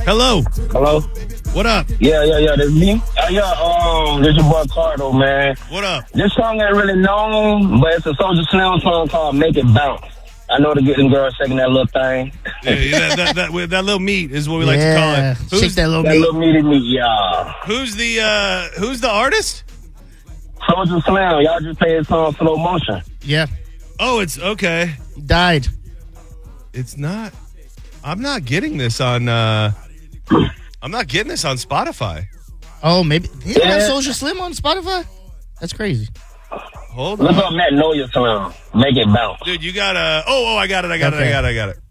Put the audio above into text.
Hello. Hello? What up? Yeah. This me. This your boy Cardo, man. What up? This song ain't really known, but it's a Soulja Slim song called Make It Bounce. I know to get them girls shaking that little thing. Yeah, that little meat is what we like to call it. Shake that little That meat. little meaty meat, y'all. Who's the artist? Soulja Slim, y'all just play his song Slow Motion. Yeah. Oh, it's okay. Died. It's not. I'm not getting this on. I'm not getting this on Spotify. Oh, maybe. You don't have Yeah. Soulja Slim on Spotify? That's crazy. Hold Look on, up Magnolia Slim. Make It Bounce. dude. You got a. Oh, I got it. I got Okay. it.